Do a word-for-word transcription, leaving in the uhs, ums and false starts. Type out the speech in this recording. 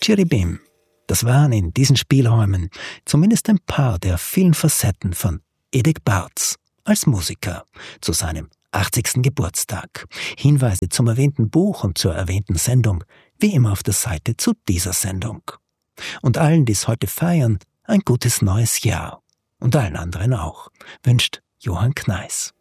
Chiribim, das waren in diesen Spielräumen zumindest ein paar der vielen Facetten von Edek Barz als Musiker zu seinem achtzigsten Geburtstag. Hinweise zum erwähnten Buch und zur erwähnten Sendung wie immer auf der Seite zu dieser Sendung. Und allen, die es heute feiern, ein gutes neues Jahr. Und allen anderen auch, wünscht Johann Kneis.